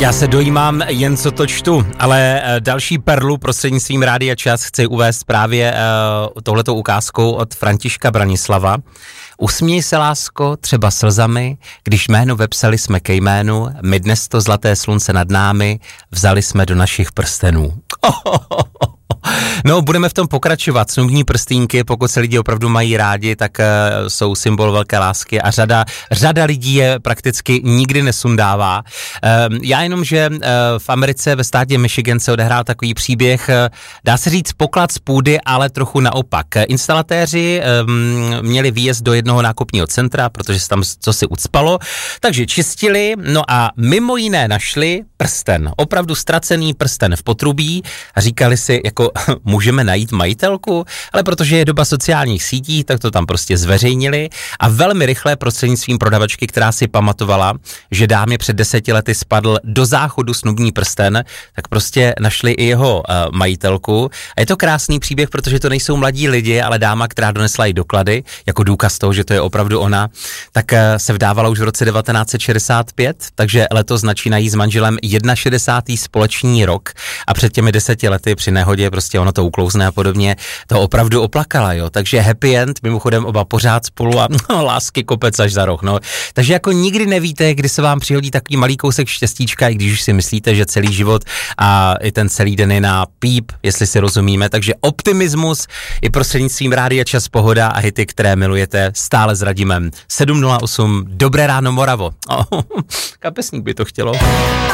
Já se dojímám jen co to čtu, ale další perlu prostřednictvím Rádia Čas chci uvést právě touhletou ukázkou od Františka Branislava. Usměj se, lásko, třeba slzami, když jméno vepsali jsme ke jménu, my dnes to zlaté slunce nad námi vzali jsme do našich prstenů. No, budeme v tom pokračovat. Snubní prstínky, pokud se lidi opravdu mají rádi, tak jsou symbol velké lásky a řada lidí je prakticky nikdy nesundává. Já jenom, že v Americe ve státě Michigan se odehrál takový příběh, dá se říct poklad z půdy, ale trochu naopak. Instalatéři měli výjezd do jednoho nákupního centra, protože se tam cosi ucpalo, takže čistili, no a mimo jiné našli prsten, opravdu ztracený prsten v potrubí a říkali si, jako můžeme najít majitelku, ale protože je doba sociálních sítí, tak to tam prostě zveřejnili a velmi rychle prostřednictvím prodavačky, která si pamatovala, že dámě před 10 lety spadl do záchodu snubní prsten, tak prostě našli i jeho majitelku. A je to krásný příběh, protože to nejsou mladí lidi, ale dáma, která donesla i doklady, jako důkaz toho, že to je opravdu ona, tak se vdávala už v roce 1965, takže letos začínají s manželem 61. společní rok a před těmi 10 lety při nehodě prostě ono to uklouzne a podobně, to opravdu oplakala, jo. Takže happy end, mimochodem oba pořád spolu a lásky kopec až za roh, no. Takže jako nikdy nevíte, kdy se vám přihodí takový malý kousek štěstíčka, i když už si myslíte, že celý život a i ten celý den je na píp, jestli si rozumíme. Takže optimismus i prostřednictvím Rádia Čas, pohoda a hity, které milujete, stále s Radimem. 7:08, dobré ráno Moravo. Kapesník by to chtělo.